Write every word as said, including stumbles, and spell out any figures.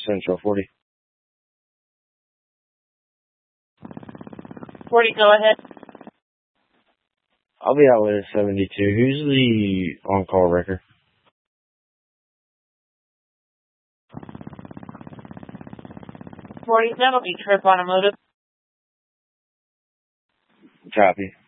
Central forty. forty, go ahead. I'll be out with a seventy-two. Who's the on-call wrecker? forty, that'll be Trip Automotive. Copy.